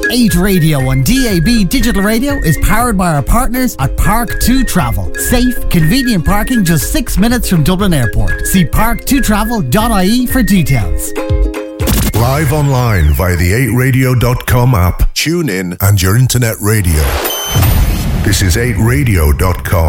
8 Radio on DAB Digital Radio is powered by our partners at Park2 Travel. Safe, convenient parking just 6 minutes from Dublin Airport. See park2travel.ie for details. Live online via the 8radio.com app. Tune in and your internet radio. This is 8radio.com.